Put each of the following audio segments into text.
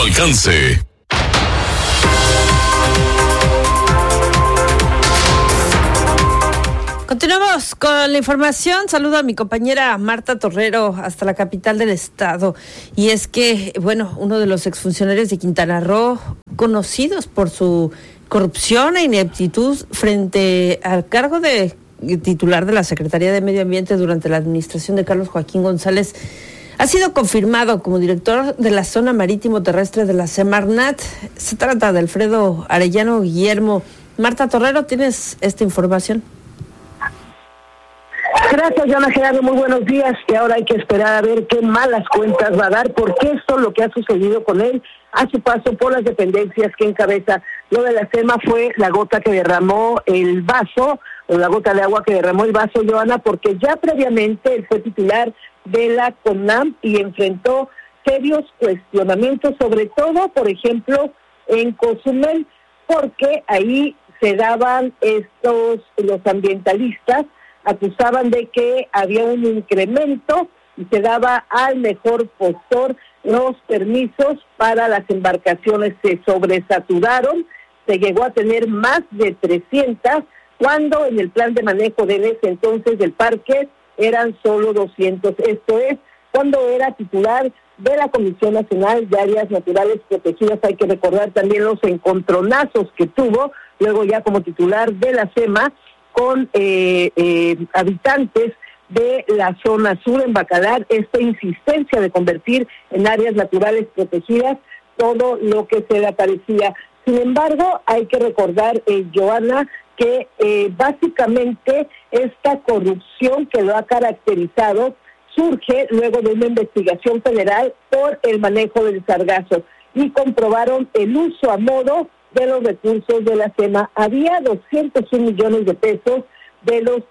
alcance. Continuamos con la información. Saludo a mi compañera Marta Torrero hasta la capital del estado. Y es que, uno de los exfuncionarios de Quintana Roo, conocidos por su corrupción e ineptitud frente al cargo de titular de la Secretaría de Medio Ambiente durante la administración de Carlos Joaquín González, ha sido confirmado como director de la zona marítimo terrestre de la Semarnat. Se trata de Alfredo Arellano Guillermo. Marta Torrero, ¿tienes esta información? Gracias, Joana Gerardo, muy buenos días. Y ahora hay que esperar a ver qué malas cuentas va a dar, porque esto lo que ha sucedido con él a su paso por las dependencias que encabeza. Lo de la SEMA fue la gota que derramó el vaso, o la gota de agua que derramó el vaso, Joana, porque ya previamente él fue titular de la CONAM y enfrentó serios cuestionamientos, sobre todo, por ejemplo, en Cozumel, porque ahí se daban los ambientalistas, acusaban de que había un incremento y se daba al mejor postor los permisos para las embarcaciones. Se sobresaturaron, se llegó a tener más de 300, cuando en el plan de manejo de ese entonces del parque eran solo 200. Esto es cuando era titular de la Comisión Nacional de Áreas Naturales Protegidas. Hay que recordar también los encontronazos que tuvo, luego ya como titular de la SEMA, con habitantes de la zona sur en Bacalar, esta insistencia de convertir en áreas naturales protegidas todo lo que se le aparecía. Sin embargo, hay que recordar, Joana, que básicamente esta corrupción que lo ha caracterizado surge luego de una investigación federal por el manejo del sargazo, y comprobaron el uso a modo de los recursos de la SEMA. Había 201 millones de pesos de los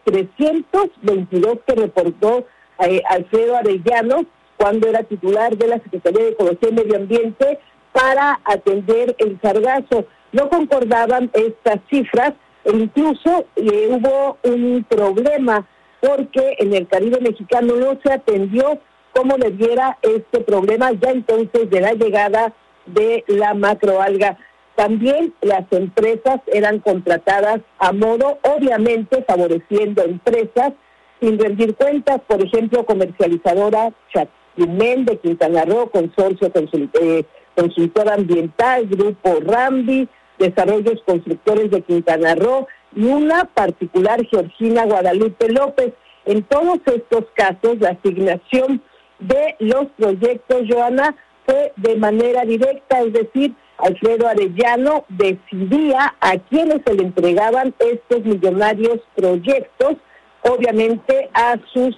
322 que reportó Alfredo Arellano cuando era titular de la Secretaría de Ecología y Medio Ambiente para atender el sargazo. No concordaban estas cifras e incluso hubo un problema porque en el Caribe mexicano no se atendió como debiera este problema ya entonces de la llegada de la macroalga. También las empresas eran contratadas a modo, obviamente favoreciendo empresas sin rendir cuentas, por ejemplo, comercializadora Chapimén de Quintana Roo, Consorcio Consultor Ambiental, Grupo Rambi, Desarrollos Constructores de Quintana Roo y una particular Georgina Guadalupe López. En todos estos casos, la asignación de los proyectos, Joana, fue de manera directa, es decir, Alfredo Arellano decidía a quienes se le entregaban estos millonarios proyectos, obviamente a sus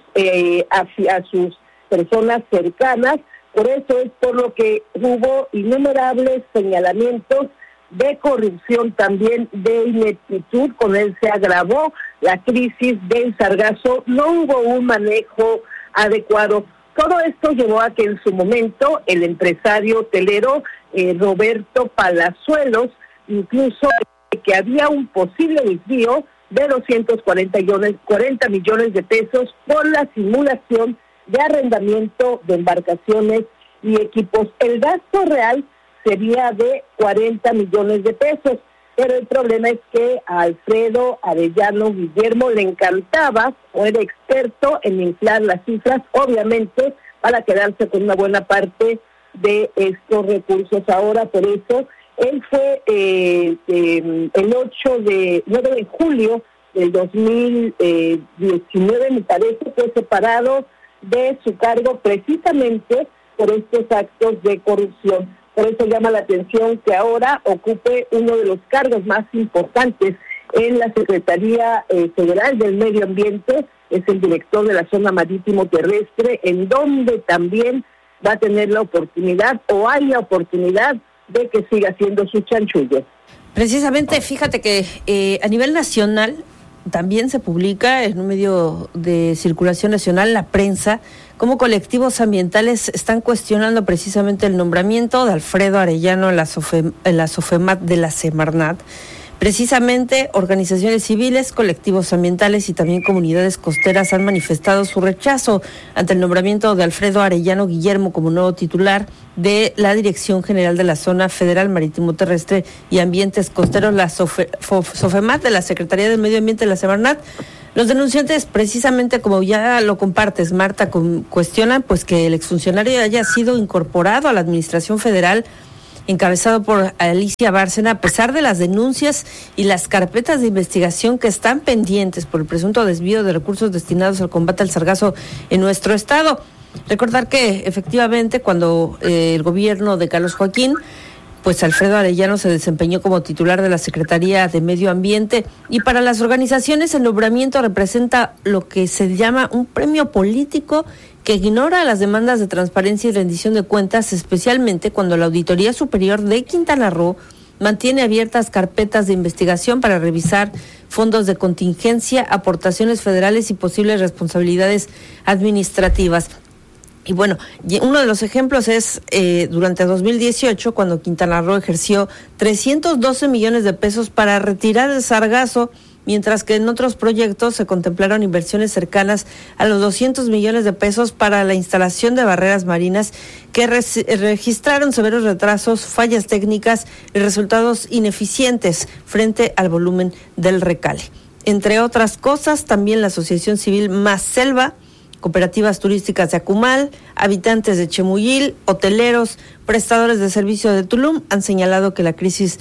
personas cercanas. Por eso es por lo que hubo innumerables señalamientos de corrupción, también de ineptitud. Con él se agravó la crisis del sargazo, no hubo un manejo adecuado. Todo esto llevó a que en su momento el empresario hotelero Roberto Palazuelos, incluso que había un posible desvío de 240 millones de pesos por la simulación de arrendamiento de embarcaciones y equipos. El gasto real sería de 40 millones de pesos, pero el problema es que a Alfredo Arellano Guillermo le encantaba, o era experto en inflar las cifras, obviamente para quedarse con una buena parte de estos recursos. Ahora, por eso, él fue el 9 de julio del 2019, me parece, fue separado de su cargo precisamente por estos actos de corrupción. Por eso llama la atención que ahora ocupe uno de los cargos más importantes en la Secretaría Federal del Medio Ambiente. Es el director de la zona marítimo terrestre, en donde también va a tener la oportunidad, o hay la oportunidad, de que siga haciendo su chanchullo. Precisamente, fíjate que a nivel nacional también se publica en un medio de circulación nacional, La Prensa, cómo colectivos ambientales están cuestionando precisamente el nombramiento de Alfredo Arellano en la Sofemat de la Semarnat, Precisamente, organizaciones civiles, colectivos ambientales y también comunidades costeras han manifestado su rechazo ante el nombramiento de Alfredo Arellano Guillermo como nuevo titular de la Dirección General de la Zona Federal Marítimo Terrestre y Ambientes Costeros, la SOFEMAT, de la Secretaría del Medio Ambiente de la Semarnat. Los denunciantes, precisamente como ya lo compartes, Marta, cuestionan pues que el exfuncionario haya sido incorporado a la Administración Federal, encabezado por Alicia Bárcena, a pesar de las denuncias y las carpetas de investigación que están pendientes por el presunto desvío de recursos destinados al combate al sargazo en nuestro estado. Recordar que efectivamente cuando el gobierno de Carlos Joaquín, pues Alfredo Arellano se desempeñó como titular de la Secretaría de Medio Ambiente, y para las organizaciones el nombramiento representa lo que se llama un premio político que ignora las demandas de transparencia y rendición de cuentas, especialmente cuando la Auditoría Superior de Quintana Roo mantiene abiertas carpetas de investigación para revisar fondos de contingencia, aportaciones federales y posibles responsabilidades administrativas. Y bueno, uno de los ejemplos es durante 2018, cuando Quintana Roo ejerció 312 millones de pesos para retirar el sargazo, mientras que en otros proyectos se contemplaron inversiones cercanas a los 200 millones de pesos para la instalación de barreras marinas que registraron severos retrasos, fallas técnicas y resultados ineficientes frente al volumen del recale. Entre otras cosas, también la Asociación Civil Más Selva, cooperativas turísticas de Acumal, habitantes de Chemuyil, hoteleros, prestadores de servicio de Tulum han señalado que la crisis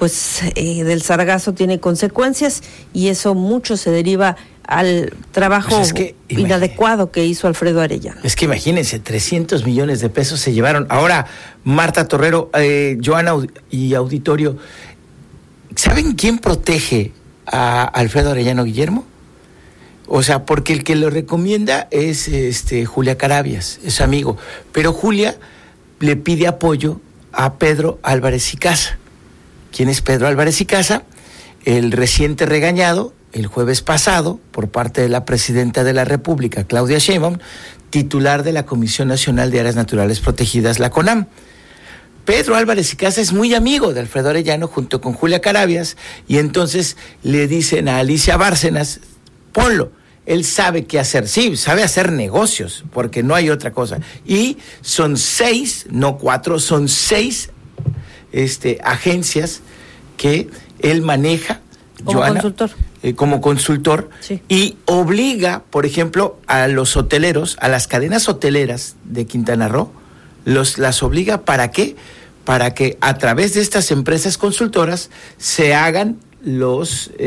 del sargazo tiene consecuencias, y eso mucho se deriva al trabajo inadecuado que hizo Alfredo Arellano. Es que imagínense, 300 millones de pesos se llevaron. Ahora, Marta Torrero, Joana y auditorio, ¿saben quién protege a Alfredo Arellano Guillermo? O sea, porque el que lo recomienda es Julia Carabias, es amigo. Pero Julia le pide apoyo a Pedro Álvarez y Casa. ¿Quién es Pedro Álvarez y Casa? El reciente regañado el jueves pasado por parte de la presidenta de la República, Claudia Sheinbaum, titular de la Comisión Nacional de Áreas Naturales Protegidas, la CONAM. Pedro Álvarez y Casa es muy amigo de Alfredo Arellano junto con Julia Carabias, y entonces le dicen a Alicia Bárcenas, ponlo. Él sabe qué hacer, sí, sabe hacer negocios, porque no hay otra cosa. Y son 6, no 4, son 6 agencias que él maneja, como Joana, consultor. Como consultor, sí. Y obliga, por ejemplo, a los hoteleros, a las cadenas hoteleras de Quintana Roo, las obliga, ¿para qué? Para que a través de estas empresas consultoras se hagan lo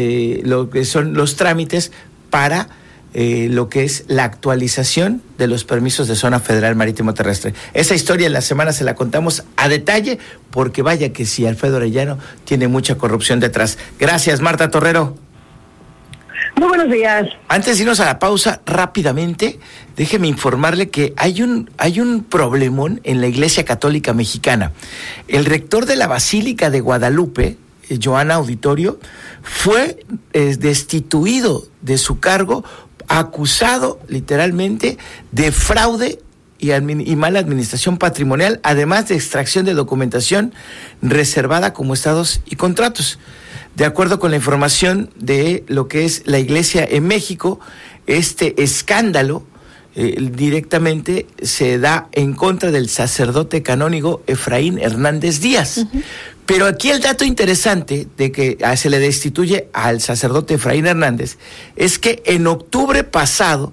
que son los trámites para lo que es la actualización de los permisos de zona federal marítimo terrestre. Esa historia en la semana se la contamos a detalle, porque vaya que sí, Alfredo Arellano tiene mucha corrupción detrás. Gracias, Marta Torrero. Muy buenos días. Antes de irnos a la pausa, rápidamente, déjeme informarle que hay un problemón en la Iglesia Católica Mexicana. El rector de la Basílica de Guadalupe, Joana Auditorio, fue destituido de su cargo, acusado literalmente de fraude y mala administración patrimonial, además de extracción de documentación reservada como estados y contratos. De acuerdo con la información de lo que es la Iglesia en México, este escándalo directamente se da en contra del sacerdote canónigo Efraín Hernández Díaz. Uh-huh. Pero aquí el dato interesante de que se le destituye al sacerdote Efraín Hernández es que en octubre pasado,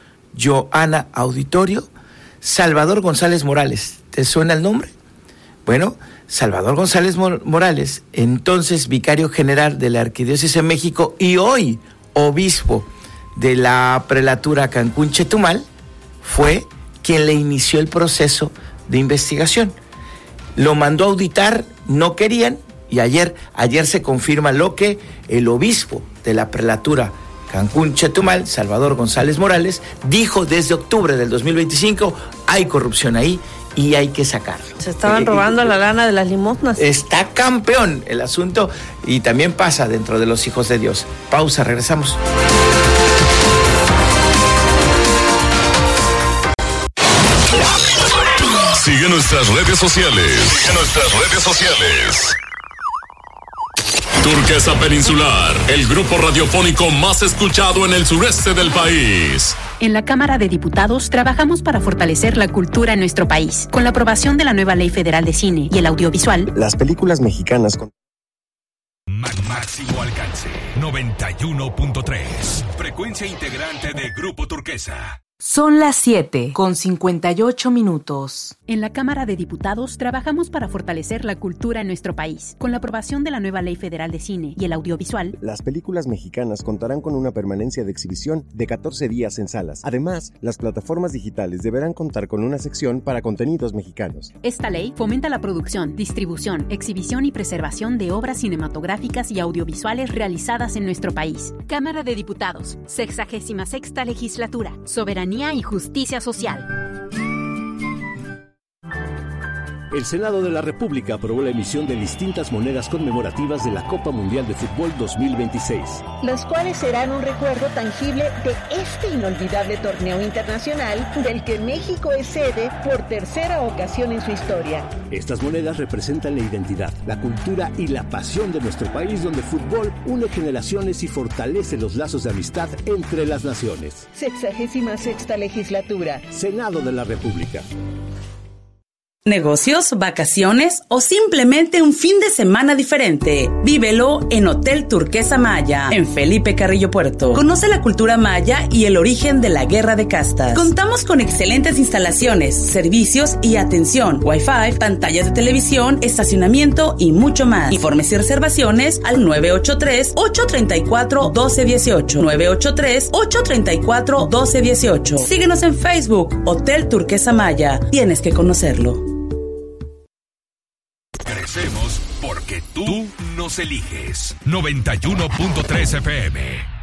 Joana Auditorio, Salvador González Morales, ¿te suena el nombre? Bueno, Salvador González Morales, entonces vicario general de la Arquidiócesis de México y hoy obispo de la prelatura Cancún-Chetumal, fue quien le inició el proceso de investigación. Lo mandó a auditar, no querían, y ayer se confirma lo que el obispo de la prelatura Cancún-Chetumal, Salvador González Morales, dijo desde octubre del 2025, hay corrupción ahí y hay que sacarlo. Se estaban robando la lana de las limosnas. Está campeón el asunto, y también pasa dentro de los hijos de Dios. Pausa, regresamos. Sigue nuestras redes sociales. Turquesa Peninsular, el grupo radiofónico más escuchado en el sureste del país. En la Cámara de Diputados trabajamos para fortalecer la cultura en nuestro país. Con la aprobación de la nueva Ley Federal de Cine y el Audiovisual, las películas mexicanas con máximo alcance 91.3, frecuencia integrante de Grupo Turquesa. Son las 7:58. En la Cámara de Diputados trabajamos para fortalecer la cultura en nuestro país. Con la aprobación de la nueva Ley Federal de Cine y el Audiovisual, las películas mexicanas contarán con una permanencia de exhibición de 14 días en salas. Además, las plataformas digitales deberán contar con una sección para contenidos mexicanos. Esta ley fomenta la producción, distribución, exhibición y preservación de obras cinematográficas y audiovisuales realizadas en nuestro país. Cámara de Diputados, 66ª Legislatura, Soberanía y Justicia Social. El Senado de la República aprobó la emisión de distintas monedas conmemorativas de la Copa Mundial de Fútbol 2026. Las cuales serán un recuerdo tangible de este inolvidable torneo internacional del que México es sede por tercera ocasión en su historia. Estas monedas representan la identidad, la cultura y la pasión de nuestro país, donde el fútbol une generaciones y fortalece los lazos de amistad entre las naciones. 66ª Legislatura. Senado de la República. Negocios, vacaciones o simplemente un fin de semana diferente. Vívelo en Hotel Turquesa Maya, en Felipe Carrillo Puerto. Conoce la cultura maya y el origen de la guerra de castas. Contamos con excelentes instalaciones, servicios y atención, Wi-Fi, pantallas de televisión, estacionamiento y mucho más. Informes y reservaciones al 983-834-1218. 983-834-1218. Síguenos en Facebook, Hotel Turquesa Maya. Tienes que conocerlo. Crecemos porque tú nos eliges. 91.3 FM.